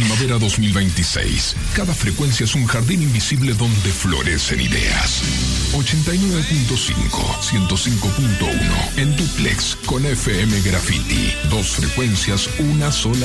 Primavera 2026. Cada frecuencia es un jardín invisible donde florecen ideas. 89.5, 105.1 en duplex con FM Graffiti. 2 frecuencias, una sola